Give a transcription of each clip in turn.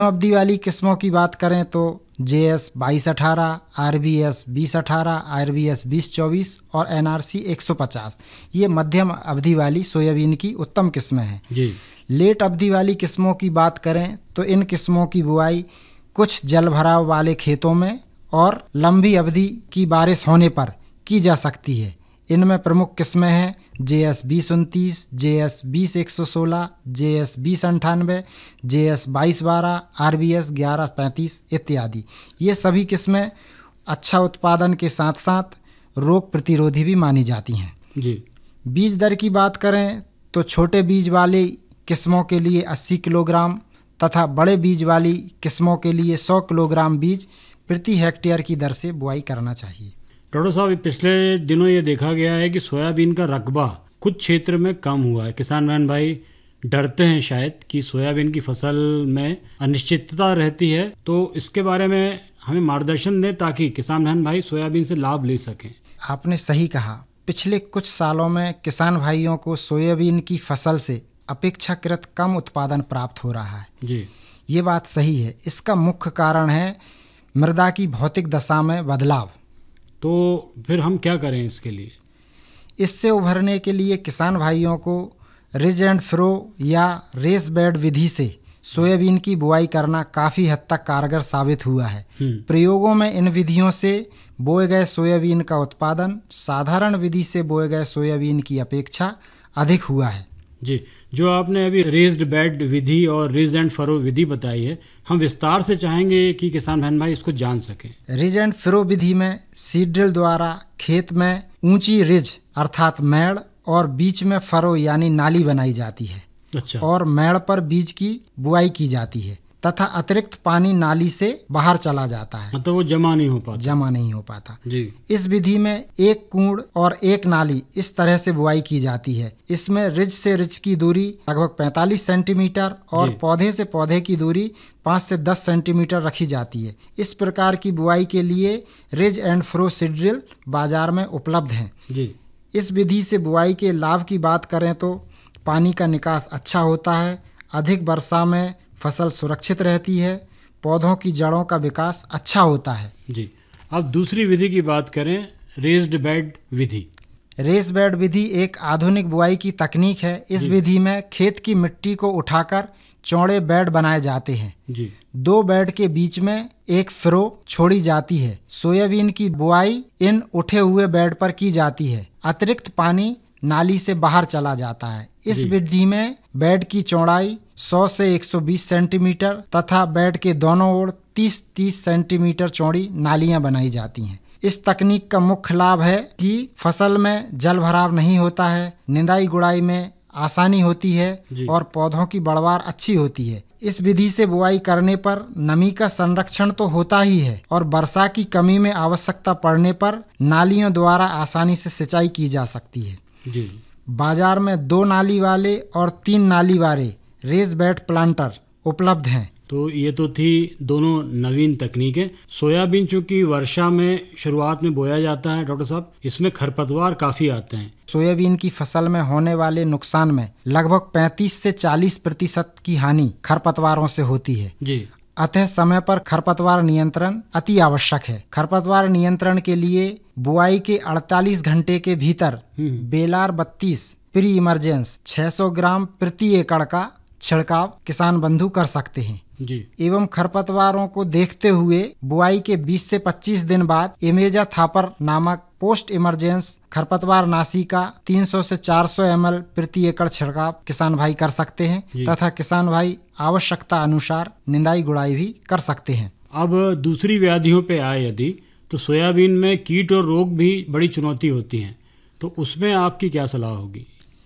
अवधि वाली किस्मों की बात करें तो JS 2218, RBS 2018, RBS 2024 और NRC 150 ये मध्यम अवधि वाली सोयाबीन की उत्तम किस्में हैं जी। लेट अवधि वाली किस्मों की बात करें तो इन किस्मों की बुआई कुछ जल भराव वाले खेतों में और लंबी अवधि की बारिश होने पर की जा सकती है। इनमें प्रमुख किस्में हैं JS 2029, JS 20116, JS 2098, JS 2212, RBS 1135 इत्यादि। ये सभी किस्में अच्छा उत्पादन के साथ साथ रोग प्रतिरोधी भी मानी जाती हैं। जी। बीज दर की बात करें तो छोटे बीज वाली किस्मों के लिए 80 किलोग्राम तथा बड़े बीज वाली किस्मों के लिए 100 किलोग्राम बीज प्रति हेक्टेयर की दर से बुआई करना चाहिए। डॉक्टर साहब, पिछले दिनों ये देखा गया है कि सोयाबीन का रकबा कुछ क्षेत्र में कम हुआ है। किसान बहन भाई डरते हैं शायद कि सोयाबीन की फसल में अनिश्चितता रहती है, तो इसके बारे में हमें मार्गदर्शन दें ताकि किसान बहन भाई सोयाबीन से लाभ ले सकें। आपने सही कहा, पिछले कुछ सालों में किसान भाइयों को सोयाबीन की फसल से अपेक्षाकृत कम उत्पादन प्राप्त हो रहा है। जी। ये बात सही है। इसका मुख्य कारण है मृदा की भौतिक दशा में बदलाव। तो फिर हम क्या करें इसके लिए? इससे उभरने के लिए किसान भाइयों को रिज एंड फ्रो या रेस बेड विधि से सोयाबीन की बुआई करना काफ़ी हद तक कारगर साबित हुआ है। प्रयोगों में इन विधियों से बोए गए सोयाबीन का उत्पादन साधारण विधि से बोए गए सोयाबीन की अपेक्षा अधिक हुआ है। जी, जो आपने अभी रेज्ड बेड विधि और रिज एंड फरो विधि बताई है, हम विस्तार से चाहेंगे कि किसान बहन भाई इसको जान सकें। रिज एंड फरो विधि में सीड ड्रिल द्वारा खेत में ऊंची रिज अर्थात मेड़ और बीच में फरो यानी नाली बनाई जाती है। अच्छा। और मेड़ पर बीज की बुआई की जाती है तथा अतिरिक्त पानी नाली से बाहर चला जाता है, मतलब वो जमा नहीं हो पाता। जी। इस विधि में एक कूड़ और एक नाली इस तरह से बुआई की जाती है। इसमें रिज से रिज की दूरी लगभग 45 सेंटीमीटर और पौधे से पौधे की दूरी 5 से 10 सेंटीमीटर रखी जाती है। इस प्रकार की बुआई के लिए ridge and fro seed drill बाजार में उपलब्ध हैं। जी। इस विधि से बुआई के लाभ की बात करें तो पानी का निकास अच्छा होता है, अधिक वर्षा में फसल सुरक्षित रहती है, पौधों की जड़ों का विकास अच्छा होता है। जी। अब दूसरी विधि की बात करें, रेज्ड बेड विधि। रेस बेड विधि एक आधुनिक बुआई की तकनीक है। इस विधि में खेत की मिट्टी को उठाकर चौड़े बेड बनाए जाते हैं। जी। 2 बेड के बीच में एक फ्रो छोड़ी जाती है। सोयाबीन की बुआई इन उठे हुए बेड पर की जाती है। अतिरिक्त पानी नाली से बाहर चला जाता है। इस विधि में बेड की चौड़ाई 100 से 120 सेंटीमीटर तथा बेड के दोनों ओर 30-30 सेंटीमीटर चौड़ी नालियां बनाई जाती हैं। इस तकनीक का मुख्य लाभ है कि फसल में जल भराव नहीं होता है, निंदाई गुड़ाई में आसानी होती है और पौधों की बढ़वार अच्छी होती है। इस विधि से बुआई करने पर नमी का संरक्षण तो होता ही है और वर्षा की कमी में आवश्यकता पड़ने पर नालियों द्वारा आसानी से सिंचाई की जा सकती है। जी। बाजार में 2 नाली वाले और 3 नाली वाले रेस बेड प्लांटर उपलब्ध हैं। तो ये तो थी दोनों नवीन तकनीकें। सोयाबीन चूंकि वर्षा में शुरुआत में बोया जाता है डॉक्टर साहब, इसमें खरपतवार काफ़ी आते हैं। सोयाबीन की फसल में होने वाले नुकसान में लगभग 35 से 40% की हानि खरपतवारों से होती है। जी। अतः समय पर खरपतवार नियंत्रण अति आवश्यक है। खरपतवार नियंत्रण के लिए बुआई के 48 घंटे के भीतर बेलार 32 प्री इमरजेंस 600 ग्राम प्रति एकड़ का छिड़काव किसान बंधु कर सकते हैं। जी। एवं खरपतवारों को देखते हुए बुआई के 20 से 25 दिन बाद इमेजा थापर नामक पोस्ट इमरजेंस खरपतवार नाशी का 300 से 400 ml प्रति एकड़ छिड़काव किसान भाई कर सकते हैं तथा किसान भाई आवश्यकता अनुसार निंदाई गुड़ाई भी कर सकते हैं। अब दूसरी व्याधियों पे आए यदि, तो सोयाबीन में कीट और रोग भी बड़ी चुनौती होती हैं, तो उसमें आपकी क्या सलाह होगी?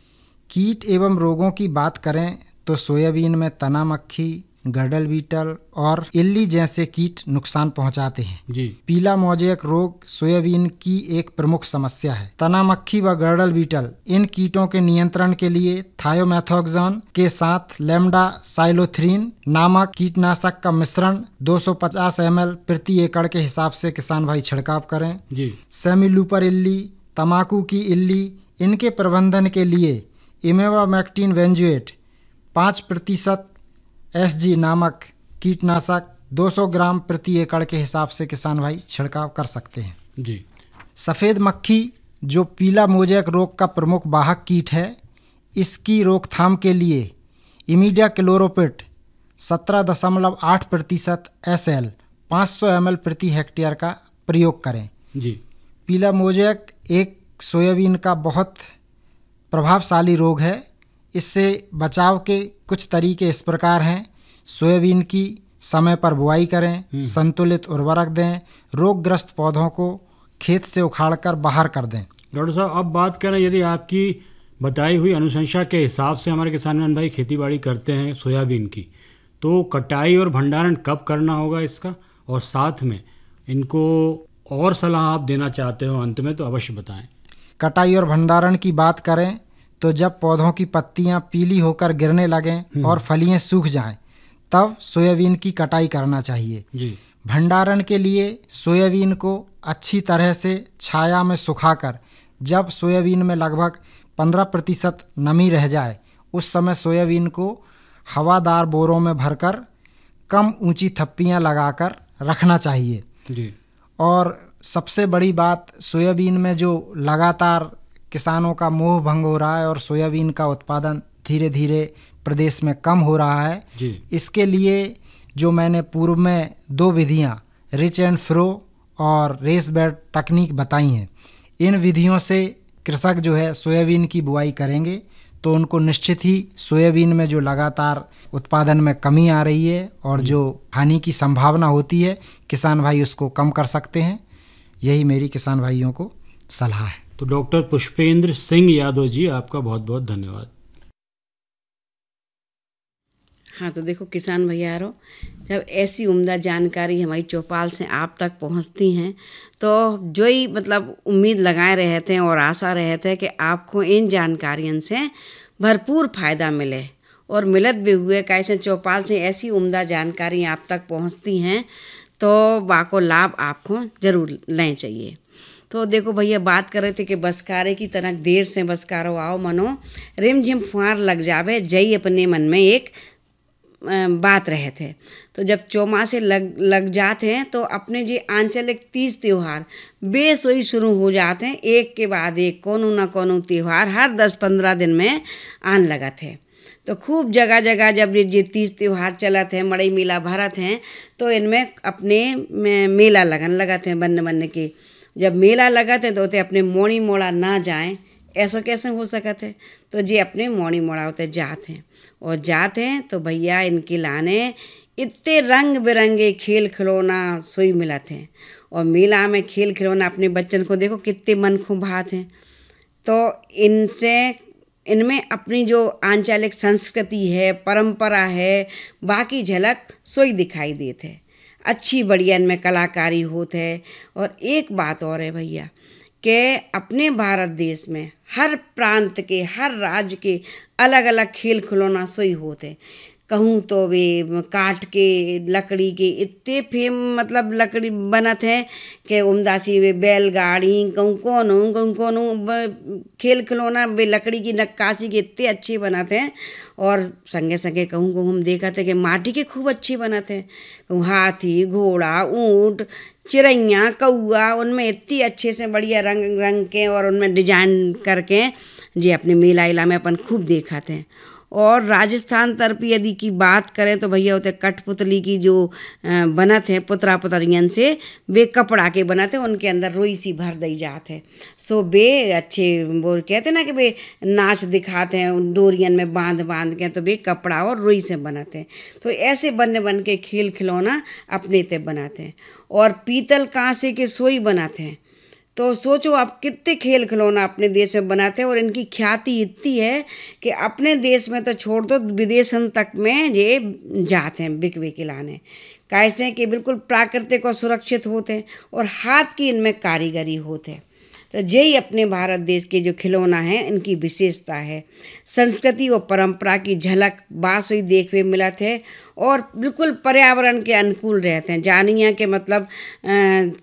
कीट एवं रोगों की बात करें तो सोयाबीन में तना मक्खी, गडल बीटल और इल्ली जैसे कीट नुकसान पहुंचाते हैं। जी। पीला मोज़ेक रोग सोयाबीन की एक प्रमुख समस्या है। तना मक्खी व गडल बीटल इन कीटों के नियंत्रण के लिए थायोमेथोक्साम के साथ लेम्डा साइलोथ्रीन नामक कीटनाशक का मिश्रण 250 ml प्रति एकड़ के हिसाब से किसान भाई छिड़काव करें। जी। सेमिलूपर इल्ली, तम्बाकू की इल्ली, इनके प्रबंधन के लिए इमेवामेक्टिन वेंजुएट 5% SG नामक कीटनाशक 200 ग्राम प्रति एकड़ के हिसाब से किसान भाई छिड़काव कर सकते हैं जी। सफ़ेद मक्खी जो पीला मोज़ेक रोग का प्रमुख वाहक कीट है, इसकी रोकथाम के लिए इमीडिया क्लोरोपिट 17.8% SL 500 ml प्रति हेक्टेयर का प्रयोग करें जी। पीला मोज़ेक एक सोयाबीन का बहुत प्रभावशाली रोग है। इससे बचाव के कुछ तरीके इस प्रकार हैं। सोयाबीन की समय पर बुआई करें, संतुलित उर्वरक दें, रोगग्रस्त पौधों को खेत से उखाड़कर बाहर कर दें। डॉक्टर साहब, अब बात करें यदि आपकी बताई हुई अनुशंसा के हिसाब से हमारे किसान भाई खेतीबाड़ी करते हैं सोयाबीन की, तो कटाई और भंडारण कब करना होगा इसका, और साथ में इनको और सलाह आप देना चाहते हो अंत में तो अवश्य बताएं। कटाई और भंडारण की बात करें तो जब पौधों की पत्तियां पीली होकर गिरने लगें और फलियां सूख जाएं, तब सोयाबीन की कटाई करना चाहिए जी। भंडारण के लिए सोयाबीन को अच्छी तरह से छाया में सुखाकर जब सोयाबीन में लगभग 15% नमी रह जाए, उस समय सोयाबीन को हवादार बोरों में भरकर कम ऊंची थप्पियां लगाकर रखना चाहिए जी। और सबसे बड़ी बात, सोयाबीन में जो लगातार किसानों का मोह भंग हो रहा है और सोयाबीन का उत्पादन धीरे धीरे प्रदेश में कम हो रहा है जी। इसके लिए जो मैंने पूर्व में 2 विधियां रिच एंड फ्रो और रेस बेड तकनीक बताई हैं, इन विधियों से कृषक जो है सोयाबीन की बुआई करेंगे तो उनको निश्चित ही सोयाबीन में जो लगातार उत्पादन में कमी आ रही है और जो हानि की संभावना होती है, किसान भाई उसको कम कर सकते हैं। यही मेरी किसान भाइयों को सलाह है। तो डॉक्टर पुष्पेंद्र सिंह यादव जी, आपका बहुत बहुत धन्यवाद। हाँ, तो देखो किसान भैयारों, जब ऐसी उम्दा जानकारी हमारी चौपाल से आप तक पहुंचती हैं तो जो ही मतलब उम्मीद लगाए रहते हैं और आशा रहते हैं कि आपको इन जानकारियों से भरपूर फ़ायदा मिले और मिलत भी हुए। कैसे चौपाल से ऐसी उम्दा जानकारी आप तक पहुंचती हैं तो बाको लाभ आपको ज़रूर लें चाहिए। तो देखो भैया, बात कर रहे थे कि बसकारे की तरह देर से बसकारो आओ मनो, रिमझिम फुहार लग जावे, जई अपने मन में एक बात रहे थे। तो जब चौमासे लग जाते हैं तो अपने जी आंचलिक 30 त्यौहार बेसोई शुरू हो जाते हैं, एक के बाद एक कोनो न कोनो त्यौहार हर 10-15 दिन में आन लगा थे। तो खूब जगह जगह जब ये 30 त्यौहार चलत हैं, मड़ई मेला भरत हैं, तो इनमें अपने मेला लगन लगत हैं बन्ने के। जब मेला लगत है तो उते अपने मोड़ी मोड़ा ना जाएं, ऐसा कैसे हो सकत है। तो जी अपने मोड़ी मोड़ा होते जाते हैं और जाते हैं तो भैया इनके लाने इतने रंग बिरंगे खेल खिलौना सोई मिलत हैं और मेला में खेल खिलौना अपने बच्चन को देखो कितने मन खूब भात हैं। तो इनमें अपनी जो आंचलिक संस्कृति है, परंपरा है, बाकी झलक सोई दिखाई देते है। अच्छी बढ़िया इनमें कलाकारी होत है। और एक बात और है भैया कि अपने भारत देश में हर प्रांत के, हर राज्य के अलग अलग खेल खिलौना सोई होते। कहूँ तो वे काठ के, लकड़ी के इतने मतलब लकड़ी बनत है कि उम्दा सी वे बैलगाड़ी, कहूँ कोनो खेल खिलौना वे लकड़ी की नक्काशी के इतने अच्छे बनते हैं। और संगे संगे कहूँ को हम देखा थे कि माटी के खूब अच्छे बनते हैं। कहूँ हाथी, घोड़ा, ऊँट, चिड़ैया, कौआ, उनमें इतनी अच्छे से बढ़िया रंग रंग के और उनमें डिजाइन करके जी अपने मेला इला में अपन खूब देखा थे। और राजस्थान तरफ यदि की बात करें तो भैया होते कठपुतली की जो बनत है पुतरा पुतरियन से वे कपड़ा के बनत है, उनके अंदर रोई सी भर दी जाते हैं। सो वे अच्छे वो कहते ना कि वे नाच दिखाते हैं डोरियन में बांध बांध के, तो वे कपड़ा और रोई से बनाते हैं। तो ऐसे बन के खेल खिलौना अपने ते बनाते हैं। और पीतल कांसे के सोई बनाते हैं। तो सोचो आप कितने खेल खिलौना अपने देश में बनाते हैं और इनकी ख्याति इतनी है कि अपने देश में तो छोड़ दो, विदेशन तक में ये जाते हैं बिकवे के लाने। कैसे कि बिल्कुल प्राकृतिक और सुरक्षित होते हैं और हाथ की इनमें कारीगरी होते हैं। तो यही अपने भारत देश के जो खिलौना है इनकी विशेषता है। संस्कृति और परंपरा की झलक बासुई देखने मिलत है और बिल्कुल पर्यावरण के अनुकूल रहते हैं। जानिया के मतलब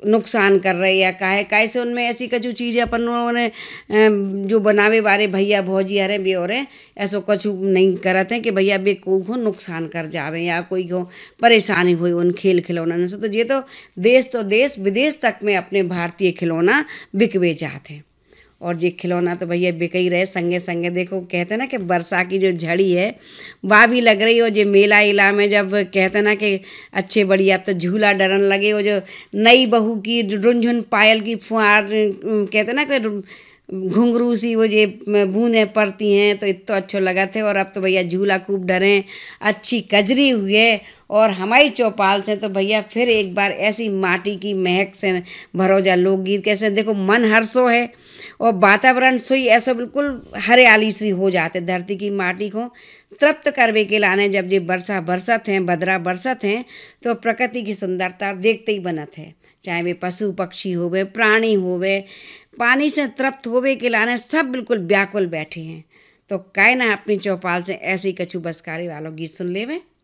नुकसान कर रहे या काहे कैसे उनमें ऐसी कछु चीज़ें अपन लोगों ने जो बनावे वाले भैया भौजी हरे बे और ऐसो कछु नहीं करत हैं कि भैया बे को नुकसान कर जावे या कोई को परेशानी हुई उन खेल खिलौनों से। तो देश विदेश तक में अपने भारतीय खिलौना बिकवे जाते हैं। और ये खिलौना तो भैया बिक ही रहे संगे संगे। देखो कहते हैं ना कि वर्षा की जो झड़ी है वह भी लग रही हो। जो मेला इला में जब कहते हैं ना कि अच्छे बढ़िया अब तो झूला डरन लगे हो, जो नई बहू की रुनझुन पायल की फुहार कहते हैं ना कि घुंघरू सी वो ये बूंदें पड़ती हैं तो इतना अच्छा लगा थे। और अब तो भैया झूला खूब डरें, अच्छी कजरी हुए। और हमारी चौपाल से तो भैया फिर एक बार ऐसी माटी की महक से भरो जा लोकगीत कैसे देखो मन हर्षो है और वातावरण सोई ऐसा बिल्कुल हरियाली सी हो जाते। धरती की माटी को तृप्त करवे के लाने जब ये वर्षा बरसत हैं, बदरा बरसत हैं तो प्रकृति की सुंदरता देखते ही बनत है। चाहे वे पशु पक्षी होवे, प्राणी होवे, पानी से तृप्त होवे के लाने सब बिल्कुल व्याकुल बैठे हैं। तो काहे ना अपनी चौपाल से ऐसे ही कछु बसकारी वालों गीत सुन लेवे।